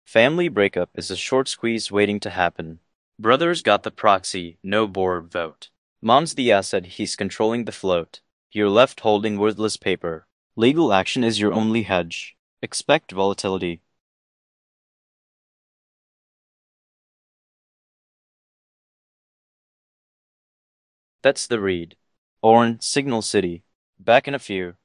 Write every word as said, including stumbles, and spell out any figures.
Family breakup is a short squeeze waiting to happen. Brothers got the proxy, no board vote. Mom's the asset, he's controlling the float. You're left holding worthless paper. Legal action is your only hedge. Expect volatility. That's the read. Orn, Signal City. Back in a few.